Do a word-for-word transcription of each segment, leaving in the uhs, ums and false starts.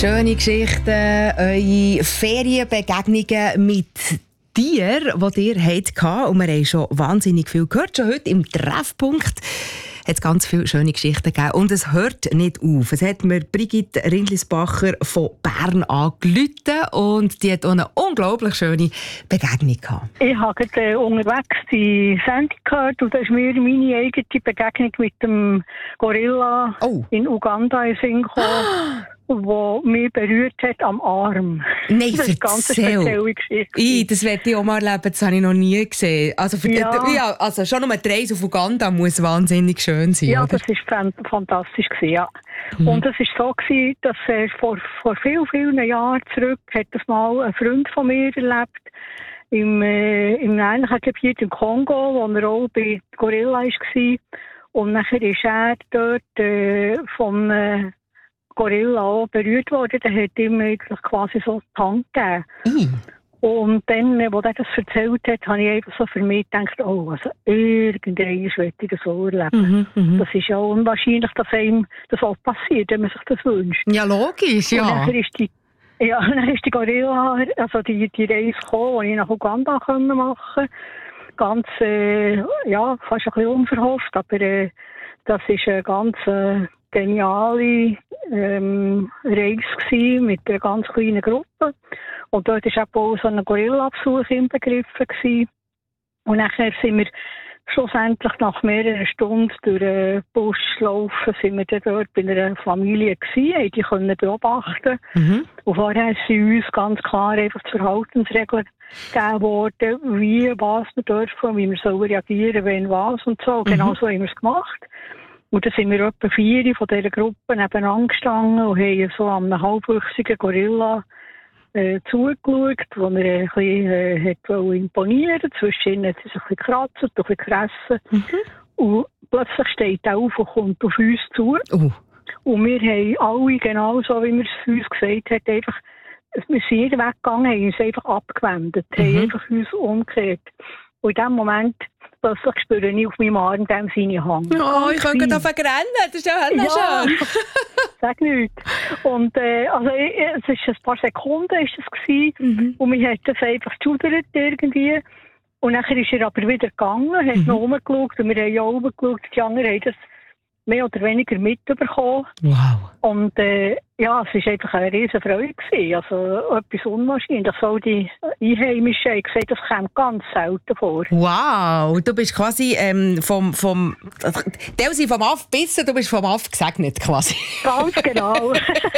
Schöne Geschichten, eure Ferienbegegnungen mit Tieren, die ihr hattet. Und wir haben schon wahnsinnig viel gehört. Schon heute im Treffpunkt hat es ganz viele schöne Geschichten gegeben. Und es hört nicht auf. Es hat mir Brigitte Rindlisbacher von Bern angerufen und die hat auch eine unglaublich schöne Begegnung gehabt. Ich habe gerade äh, unterwegs die Sendung gehört und da ist mir meine eigene Begegnung mit dem Gorilla oh. in Uganda in Sinn gekommen. Der mich berührt hat am Arm. Nein, das ist eine ganz spezielle Geschichte. I, das werde ich auch mal erleben, das habe ich noch nie gesehen. Also, für ja. Die, ja, also schon nur die Reise auf Uganda muss wahnsinnig schön sein. Ja, oder? Das war fantastisch. Ja. Mhm. Und es war so, dass äh, vor, vor vielen, vielen Jahren zurück hat das mal ein Freund von mir erlebt, im, äh, im ähnlichen Gebiet im Kongo, wo er auch bei Gorilla war. Und nachher ist er dort äh, vom äh, Gorilla auch berührt worden, der hat ihm eigentlich quasi so die Hand gegeben. Mm. Und dann, als er das erzählt hat, habe ich einfach so für mich gedacht, oh, also irgendwann möchte ich das so erleben. Mm-hmm, mm-hmm. Das ist ja unwahrscheinlich, dass einem das auch passiert, wenn man sich das wünscht. Ja, logisch, ja. Und dann ist die, ja, dann ist die Gorilla, also die, die Reise gekommen, die ich nach Uganda machen konnte. Ganz, äh, ja, fast ein bisschen unverhofft, aber äh, das ist eine ganz äh, geniale ähm, Reise gewesen, mit einer ganz kleinen Gruppe. Und dort war auch so ein Gorilla-Besuch inbegriffen gewesen. Und nachher sind wir schlussendlich nach mehreren Stunden durch den Busch laufen, sind wir dann dort bei einer Familie gewesen, haben die können beobachten. Mhm. Und vorher sind uns ganz klar einfach die Verhaltensregeln gegeben worden, wie, was wir dürfen, wie wir sollen reagieren, wenn was und so. Mhm. Genau so haben wir es gemacht. Und dann sind wir etwa vier von dieser Gruppe nebeneinander gestanden und haben so an einem halbwüchsigen Gorilla äh, zugeschaut, wo er ein bisschen äh, hat imponieren wollte. Zwischen hat er sich ein bisschen gekratzt, ein bisschen gefressen. Mhm. Und plötzlich steht er auf und kommt auf uns zu. Uh. Und wir haben alle, genau so wie wir es uns gesagt haben, einfach, wir sind nicht weggegangen, haben uns einfach abgewendet, mhm. haben einfach uns umgekehrt. Und in dem Moment plötzlich spüre ich auf meinem Arm seine Hand. Oh, ich kann gerade verrennen, das ist ja ja schön. Sag nichts. Und äh, also, es ist ein paar Sekunden ist es gewesen, mhm. und wir haben das einfach geschudert irgendwie. Und nachher ist er aber wieder gegangen, hat mhm. noch rumgeschaut und wir haben ja oben geschaut, die anderen haben das mehr oder weniger mitbekommen. Wow. Und äh, ja, es war einfach eine riesen Freude gewesen. Also etwas unwahrscheinlich. Auch die Einheimischen haben gesagt, das kommt ganz selten vor. Wow, du bist quasi ähm, vom, vom, der sind vom Aff gebissen, du bist vom Aff gesegnet quasi. Ganz genau.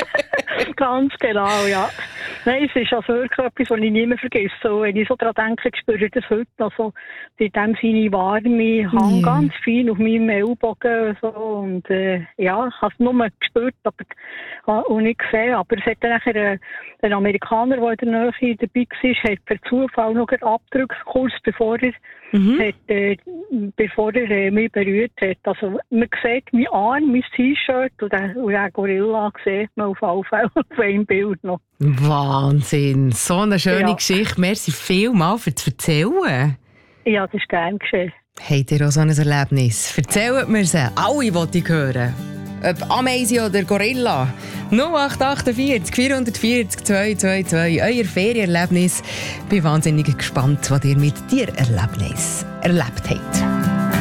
Ganz genau, ja. Nein, es ist also wirklich etwas, was ich nie mehr vergesse. So, wenn ich so daran denke, spüre ich das heute. Also, in dem seine warme Hand, yeah. ganz fein auf meinem Ellbogen. So, und äh, ja, ich habe es nur gespürt, aber und nicht gesehen. Aber es hat dann nachher äh, ein Amerikaner, der in der Nähe dabei war, hat per Zufall noch einen Abdruck, kurz bevor er, mhm. hat, äh, bevor er äh, mich berührt hat. Also, man sieht meinen Arm, mein T-Shirt und den, und den Gorilla sieht man auf alle Fälle auf einem Bild noch. Wahnsinn, so eine schöne ja. Geschichte. Merci vielmals für das Erzählen. Ja, das ist gerne geschehen. Habt ihr auch so ein Erlebnis? Erzählt mir es. Alle, die ich hören. Ob Ameise oder Gorilla. null acht vier acht vier vier zwei zwei zwei. Euer Ferienerlebnis. Ich bin wahnsinnig gespannt, was ihr mit Tiererlebnis erlebt habt.